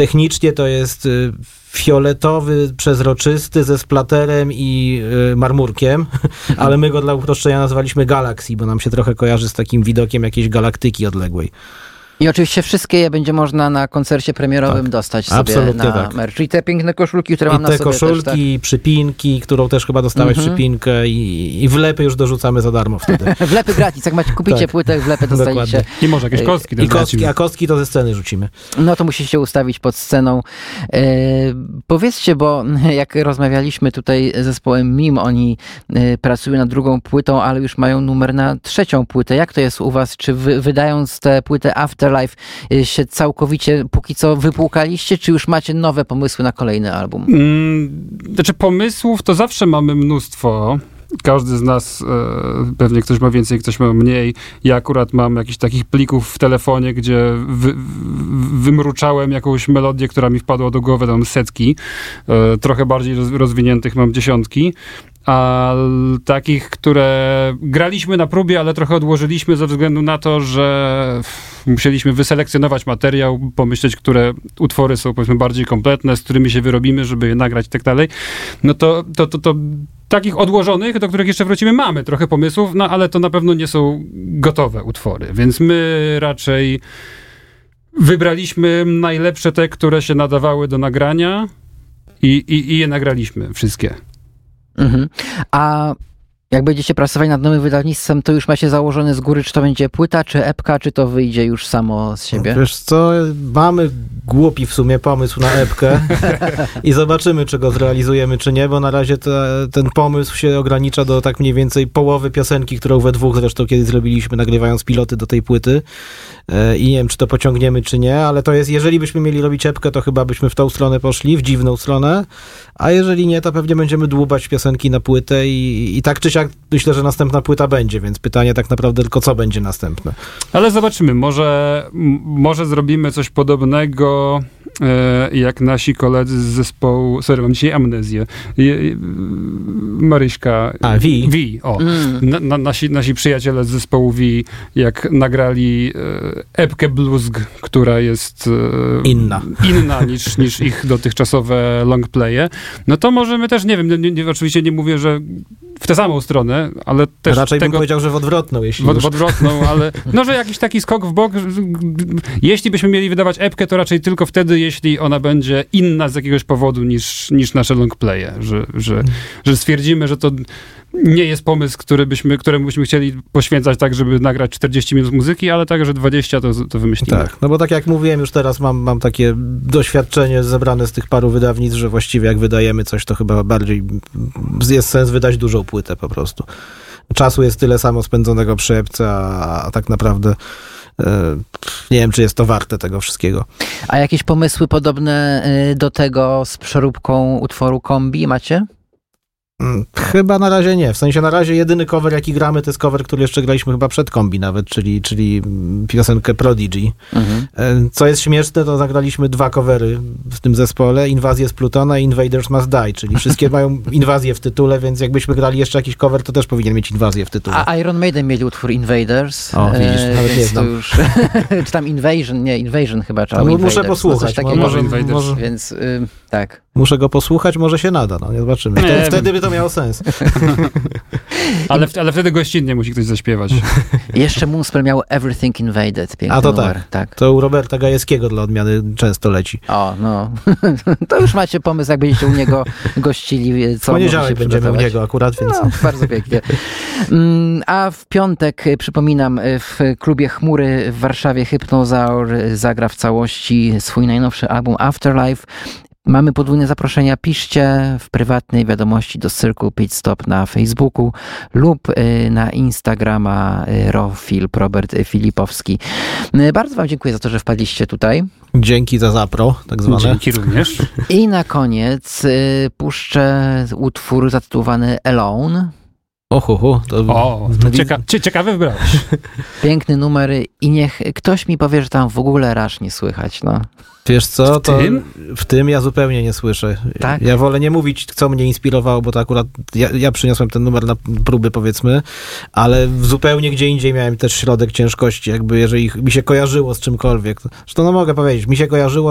technicznie to jest fioletowy, przezroczysty, ze splaterem i marmurkiem, ale my go dla uproszczenia nazwaliśmy Galaxy, bo nam się trochę kojarzy z takim widokiem jakiejś galaktyki odległej. I oczywiście wszystkie je będzie można na koncercie premierowym dostać sobie na merch. Czyli te piękne koszulki, które mam na sobie też. I te koszulki, przypinki, którą też chyba dostałeś przypinkę i wlepy już dorzucamy za darmo wtedy. Wlepy gratis, jak macie kupicie płytę, wlepy dostajecie. I może jakieś kostki też a kostki to ze sceny rzucimy. No to musicie ustawić pod sceną. Powiedzcie, bo jak rozmawialiśmy tutaj z zespołem MIM, oni pracują nad drugą płytą, ale już mają numer na trzecią płytę. Jak to jest u was? Czy wydając tę płytę Afterlife się całkowicie póki co wypłukaliście, czy już macie nowe pomysły na kolejny album? Znaczy pomysłów to zawsze mamy mnóstwo. Każdy z nas, pewnie ktoś ma więcej, ktoś ma mniej. Ja akurat mam jakichś takich plików w telefonie, gdzie wymruczałem jakąś melodię, która mi wpadła do głowy, tam setki. Trochę bardziej rozwiniętych mam dziesiątki. A takich, które graliśmy na próbie, ale trochę odłożyliśmy ze względu na to, że musieliśmy wyselekcjonować materiał, pomyśleć, które utwory są, powiedzmy, bardziej kompletne, z którymi się wyrobimy, żeby je nagrać i tak dalej. No to takich odłożonych, do których jeszcze wrócimy, mamy trochę pomysłów, no ale to na pewno nie są gotowe utwory, więc my raczej wybraliśmy najlepsze te, które się nadawały do nagrania i je nagraliśmy wszystkie. A jak będziecie pracować nad nowym wydawnictwem, to już macie założone z góry, czy to będzie płyta, czy epka, czy to wyjdzie już samo z siebie? Wiesz co, mamy głupi w sumie pomysł na epkę i zobaczymy, czy go zrealizujemy, czy nie, bo na razie ten pomysł się ogranicza do tak mniej więcej połowy piosenki, którą we dwóch zresztą kiedyś zrobiliśmy, nagrywając piloty do tej płyty. I nie wiem, czy to pociągniemy, czy nie, ale to jest, jeżeli byśmy mieli robić epkę, to chyba byśmy w tą stronę poszli, w dziwną stronę, a jeżeli nie, to pewnie będziemy dłubać piosenki na płytę i tak czy siak myślę, że następna płyta będzie, więc pytanie tak naprawdę tylko, co będzie następne. Ale zobaczymy, może zrobimy coś podobnego jak nasi koledzy z zespołu, sorry, mam dzisiaj amnezję, Maryśka, Wi, nasi przyjaciele z zespołu Wi, jak nagrali epkę Bluzg, która jest inna niż ich dotychczasowe longplaye, no to możemy też, nie wiem, oczywiście nie mówię, że w tę samą stronę, ale też raczej bym powiedział, że w odwrotną, jeśli w odwrotną, ale no, że jakiś taki skok w bok, jeśli byśmy mieli wydawać epkę, to raczej tylko wtedy, jeśli ona będzie inna z jakiegoś powodu niż nasze longplaye, że stwierdzimy, że to nie jest pomysł, któremu byśmy chcieli poświęcać tak, żeby nagrać 40 minut muzyki, ale tak, że 20 to wymyślimy. Tak, no bo tak jak mówiłem, już teraz mam takie doświadczenie zebrane z tych paru wydawnictw, że właściwie jak wydajemy coś, to chyba bardziej jest sens wydać dużą płytę po prostu. Czasu jest tyle samo spędzonego przy epce, a tak naprawdę nie wiem, czy jest to warte tego wszystkiego. A jakieś pomysły podobne do tego z przeróbką utworu Kombi macie? Chyba na razie nie. W sensie na razie jedyny cover, jaki gramy, to jest cover, który jeszcze graliśmy chyba przed Kombi nawet, czyli piosenkę Prodigy. Co jest śmieszne, to zagraliśmy 2 covery w tym zespole, Inwazję z Plutona i Invaders Must Die, czyli wszystkie mają inwazję w tytule, więc jakbyśmy grali jeszcze jakiś cover, to też powinien mieć inwazję w tytule. A Iron Maiden mieli utwór Invaders. O, widzisz, nawet nie znam. Już, czy tam Invasion chyba, czy muszę posłuchać. Może Invaders. Więc tak. Muszę go posłuchać, może się nada, no nie zobaczymy. Wtedy by to miało sens. ale wtedy gościnnie musi ktoś zaśpiewać. Jeszcze Moonspell miał Everything Invaded. Piękny A to numer. tak. To u Roberta Gajewskiego dla odmiany często leci. O, no. To już macie pomysł, jak będziecie u niego gościli. Co poniedziałek będziemy u niego akurat, więc... No, bardzo pięknie. A w piątek, przypominam, w klubie Chmury w Warszawie Hypnozaur zagra w całości swój najnowszy album Afterlife. Mamy podwójne zaproszenia, piszcie w prywatnej wiadomości do Circle Pit Stop na Facebooku lub na Instagrama Rofilp, Robert Filipowski. Bardzo wam dziękuję za to, że wpadliście tutaj. Dzięki za zapro, tak zwane. Dzięki również. I na koniec puszczę utwór zatytułowany Alone. Ciekawe wybrałeś. Piękny numer i niech ktoś mi powie, że tam w ogóle Rush nie słychać, no. Wiesz co, w tym ja zupełnie nie słyszę. Tak? Ja wolę nie mówić, co mnie inspirowało, bo to akurat ja przyniosłem ten numer na próby, powiedzmy, ale zupełnie gdzie indziej miałem też środek ciężkości, jakby jeżeli mi się kojarzyło z czymkolwiek. Zresztą mogę powiedzieć, mi się kojarzyło